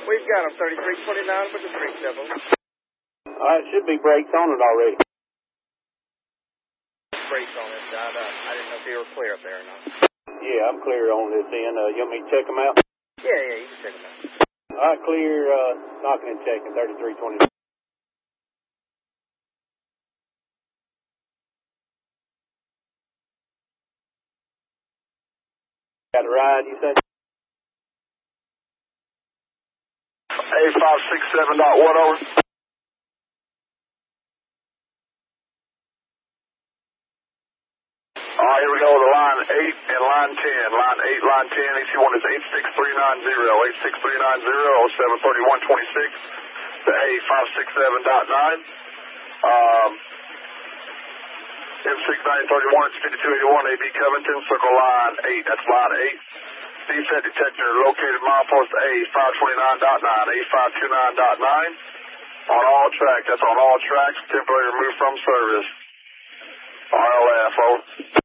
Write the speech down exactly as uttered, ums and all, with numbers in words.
We've got them, thirty-three twenty-nine with the three seven. All right, should be brakes on it already. Brakes on it. I, uh, I didn't know if you were clear up there or not. Yeah, I'm clear on this end. Uh, you want me to check them out? Yeah, yeah, you can check them out. All right, clear, uh, knocking and checking, thirty-three twenty-nine. Got a ride, you say? A five six seven dot one over. All right, here we go with line eight and line ten. Line eight, line ten, E C one is eight six three nine zero, eight six three nine zero, oh seven thirty-one twenty-six to A five six seven dot nine. Um, M six nine thirty-one, it's fifty-two eighty-one, A B Covington, circle line eight, that's line eight. Defect detector located milepost A five twenty-nine dot nine, A five twenty-nine dot nine. On all tracks, that's on all tracks, temporarily removed from service. R L F, over.